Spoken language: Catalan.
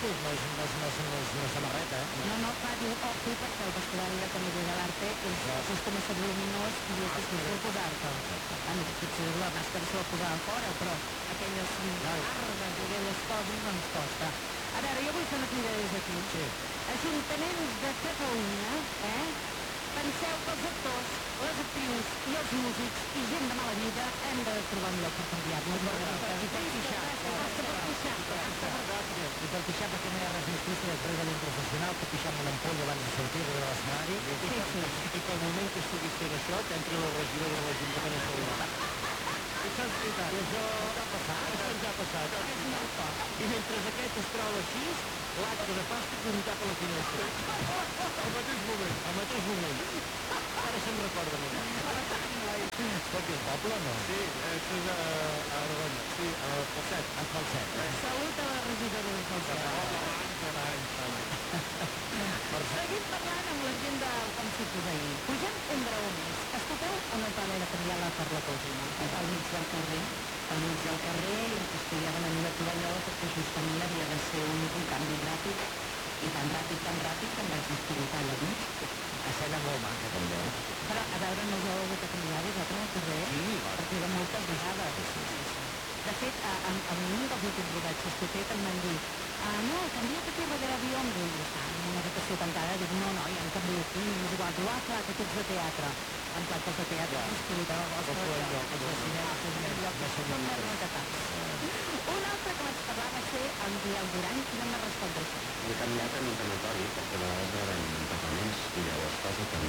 vestit, no és samarreta, eh? No, clar, diu opi perquè el vestuari de Camilo de l'Arte és com a ser lluminós i diu que és difícil posar-te. Potser la màscara se la posava fora, però aquelles armes i aquelles coses no ens costa. A veure, jo vull fer una crida des d'aquí. Sí. Ajuntaments de Catalunya, penseu que els actors, les actrius i els músics i gent de mala vida hem de trobar un lloc per canviar-nos. I per pixar. I per pixar perquè no hi ha res més trist després d'un professional que pixar amb una ampolla abans de sortir de l'escenari. I pel moment que estiguis fent això, t'entra la regidora de l'Ajuntament a saludar. Això és veritat. I això ha passat. Això ens ha passat. I mentre aquest es troba així, l'altre de fàstic un tapa la finestra. Al mateix moment. Al mateix moment. Ara se'n recorda molt. Escolti, el poble no? Sí, això és a Aragona. Sí, a Falset. A Falset. Salut a la regidora de Falset. Seguim parlant amb la gent del com s'hi posa ahir. Pugem entre homes. Escolteu o no cal era canviar-la per la cosina? Al mig del carrer, i estudiaven en una tovallola perquè justament havia de ser un canvi ràpid, i tan ràpid que em vaig descol·locar allà dins. Escena molt maca, també. Però, a veure, no us heu hagut de canviar vosaltres al carrer? Sí, perquè de moltes vegades. De fet, en un dels últims rodatges que he fet em van dir no, canvia't aquí darrere Biongo. I està en una habitació tancada. Dic, no, ja em canvio aquí. I és igual, diu, clar, que tu ets de teatre. En clar, que els de teatre us col·locava el vostre lloc. Els de cinema són més recatats. Un altre que vaig parlar va ser en Biel Duran i no m'ha respondre això. He canviat en un tanatori perquè a vegades rebem pagaments i llavors passa que